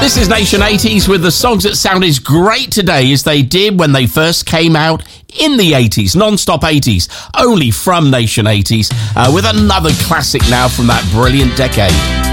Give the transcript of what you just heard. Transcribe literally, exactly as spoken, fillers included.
This is Nation eighties with the songs that sound as great today as they did when they first came out in the eighties, non-stop eighties, only from Nation eighties, uh, with another classic now from that brilliant decade.